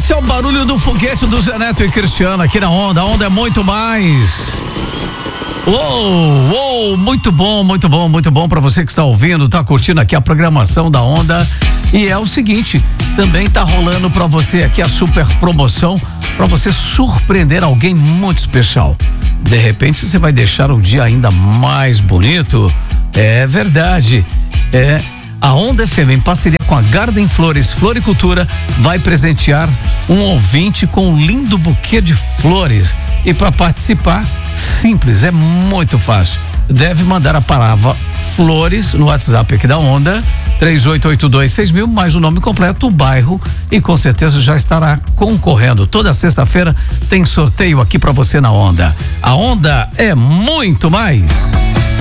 Esse é o barulho do foguete do Zé Neto e Cristiano aqui na Onda. A Onda é muito mais. Muito bom para você que está ouvindo, tá curtindo aqui a programação da Onda. E é o seguinte, também tá rolando para você aqui a super promoção para você surpreender alguém muito especial. De repente você vai deixar o dia ainda mais bonito. É verdade. A Onda FM, em parceria com a Garden Flores Floricultura, vai presentear um ouvinte com um lindo buquê de flores. E para participar, simples, é muito fácil. Deve mandar a palavra flores no WhatsApp aqui da Onda, 38826000, mais o nome completo, o bairro, e com certeza já estará concorrendo. Toda sexta-feira tem sorteio aqui para você na Onda. A Onda é muito mais.